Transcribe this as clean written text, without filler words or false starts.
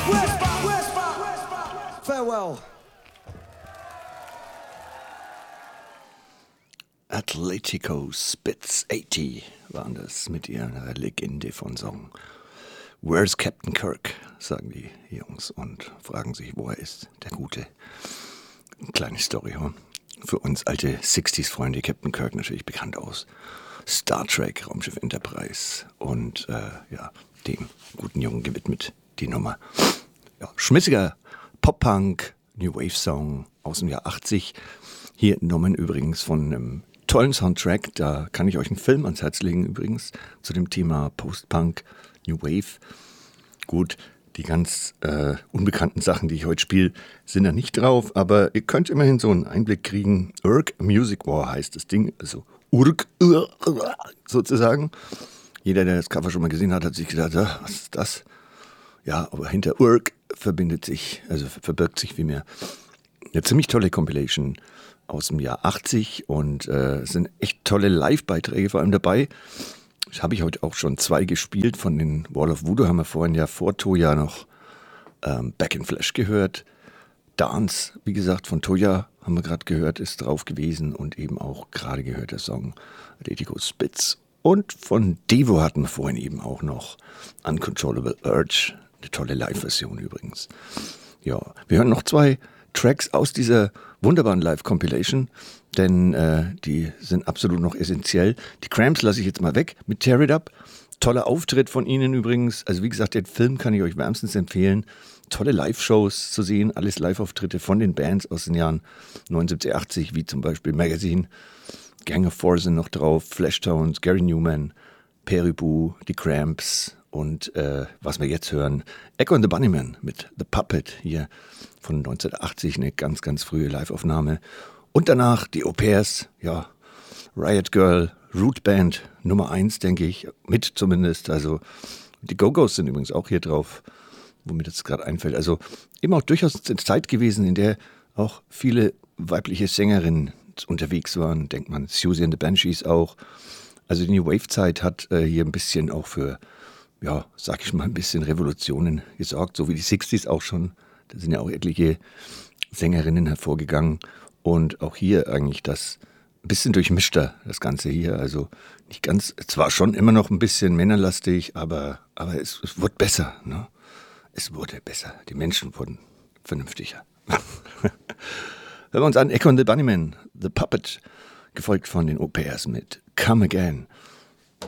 Farewell. Atletico Spitz 80 waren das mit ihrer Legende von Song. Where's Captain Kirk, sagen die Jungs und fragen sich, wo er ist, der Gute. Kleine Story, hm? Für uns alte 60s-Freunde, Captain Kirk natürlich bekannt aus Star Trek, Raumschiff Enterprise und dem guten Jungen gewidmet, die Nummer. Ja, schmissiger Pop-Punk, New Wave-Song aus dem Jahr 80. Hier entnommen übrigens von einem tollen Soundtrack. Da kann ich euch einen Film ans Herz legen übrigens zu dem Thema Post-Punk, New Wave. Gut, die ganz unbekannten Sachen, die ich heute spiele, sind da nicht drauf, aber ihr könnt immerhin so einen Einblick kriegen. Urk Music War heißt das Ding, also Urk sozusagen. Jeder, der das Cover schon mal gesehen hat, hat sich gedacht, was ist das? Ja, aber hinter Urk verbirgt sich vielmehr eine ziemlich tolle Compilation aus dem Jahr 80 und es sind echt tolle Live-Beiträge vor allem dabei. Das habe ich heute auch schon 2 gespielt. Von den Wall of Voodoo haben wir vorhin ja vor Toya noch Back in Flash gehört. Dance, wie gesagt, von Toya haben wir gerade gehört, ist drauf gewesen und eben auch gerade gehört der Song Atletico Spitz. Und von Devo hatten wir vorhin eben auch noch Uncontrollable Urge, eine tolle Live-Version übrigens. Ja, wir hören noch 2 Tracks aus dieser wunderbaren Live-Compilation, denn die sind absolut noch essentiell. Die Cramps lasse ich jetzt mal weg mit Tear It Up. Toller Auftritt von ihnen übrigens. Also wie gesagt, den Film kann ich euch wärmstens empfehlen. Tolle Live-Shows zu sehen, alles Live-Auftritte von den Bands aus den Jahren 79, 80, wie zum Beispiel Magazine, Gang of Four sind noch drauf, Flashtones, Gary Newman, Perubu, die Cramps und was wir jetzt hören, Echo and the Bunnymen mit The Puppet hier von 1980, eine ganz, ganz frühe Live-Aufnahme. Und danach die Au-Pairs, ja, Riot Girl, Root Band Nummer 1, denke ich, mit zumindest. Also die Go-Go's sind übrigens auch hier drauf, womit es gerade einfällt. Also eben auch durchaus eine Zeit gewesen, in der auch viele weibliche Sängerinnen unterwegs waren. Denkt man, Susie and the Banshees auch. Also die New Wave-Zeit hat hier ein bisschen auch für, ja, sag ich mal, ein bisschen Revolutionen gesorgt, so wie die 60s auch schon. Da sind ja auch etliche Sängerinnen hervorgegangen. Und auch hier eigentlich das ein bisschen durchmischter, das Ganze hier. Also nicht ganz, zwar schon immer noch ein bisschen männerlastig, aber es wurde besser. Ne? Es wurde besser. Die Menschen wurden vernünftiger. Hören wir uns an, Echo and the Bunnymen, The Puppet, gefolgt von den Au-Pairs mit Come Again.